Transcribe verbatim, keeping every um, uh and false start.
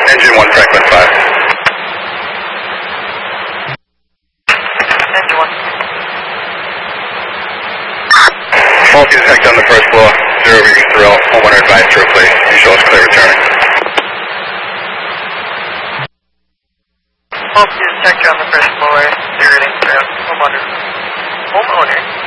Engine one, Franklin five. Engine one. Faulty detect on the first floor. Zero reading thrill. Homeowner advised to replace. You show us clear returning. Faulty detector on the first floor. Zero reading thrill. Homeowner. Homeowner.